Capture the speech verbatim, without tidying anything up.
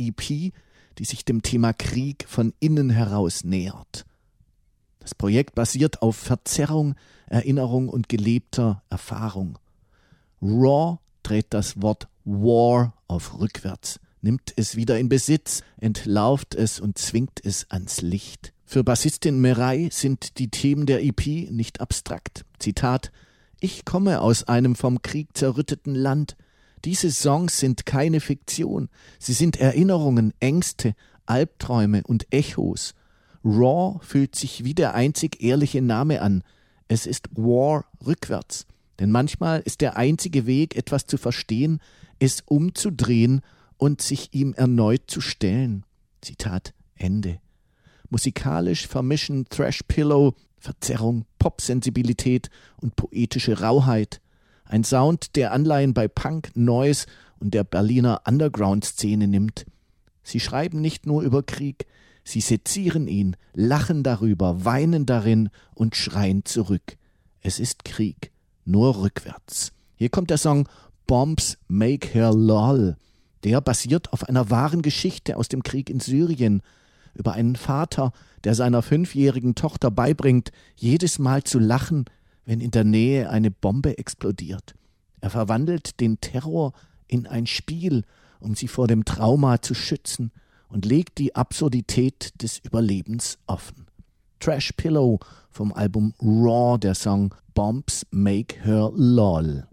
E P, die sich dem Thema Krieg von innen heraus nähert. Das Projekt basiert auf Verzerrung, Erinnerung und gelebter Erfahrung. Raw dreht das Wort War auf rückwärts, nimmt es wieder in Besitz, entlarvt es und zwingt es ans Licht. Für Bassistin Mirai sind die Themen der E P nicht abstrakt. Zitat: Ich komme aus einem vom Krieg zerrütteten Land. Diese Songs sind keine Fiktion. Sie sind Erinnerungen, Ängste, Albträume und Echos. Raw fühlt sich wie der einzig ehrliche Name an. Es ist War rückwärts. Denn manchmal ist der einzige Weg, etwas zu verstehen, es umzudrehen und sich ihm erneut zu stellen. Zitat Ende. Musikalisch vermischen Thrash Pillow, Verzerrung, Popsensibilität und poetische Rauheit. Ein Sound, der Anleihen bei Punk, Noise und der Berliner Underground-Szene nimmt. Sie schreiben nicht nur über Krieg, sie sezieren ihn, lachen darüber, weinen darin und schreien zurück. Es ist Krieg, nur rückwärts. Hier kommt der Song Bombs Make Her Lol. Der basiert auf einer wahren Geschichte aus dem Krieg in Syrien, über einen Vater, der seiner fünfjährigen Tochter beibringt, jedes Mal zu lachen, wenn in der Nähe eine Bombe explodiert. Er verwandelt den Terror in ein Spiel, um sie vor dem Trauma zu schützen, und legt die Absurdität des Überlebens offen. Thrash Pillow vom Album Raw, der Song Bombs Make Her Lol.